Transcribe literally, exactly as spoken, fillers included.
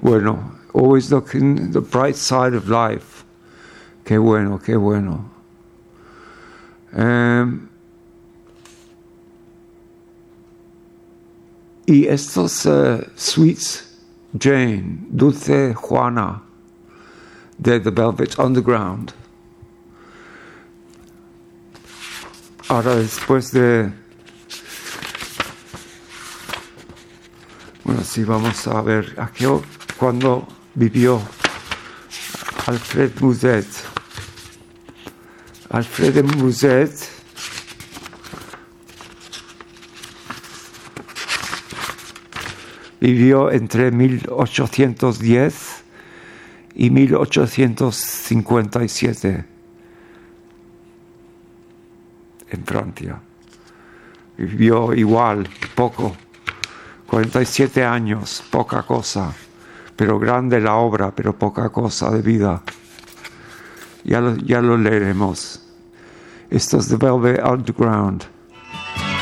Bueno, always looking the bright side of life. Qué bueno, qué bueno. Um, y estos uh, Sweets Jane, Dulce Juana, de The Velvet Underground. Ahora, después de... Bueno, sí, vamos a ver aquí cuando vivió Alfred Musset. Alfred Musset vivió entre mil ochocientos diez y mil ochocientos cincuenta y siete en Francia. Vivió igual, poco, cuarenta y siete años, poca cosa, pero grande la obra, pero poca cosa de vida. Ya lo, ya lo leeremos. Esto es The Velvet Underground.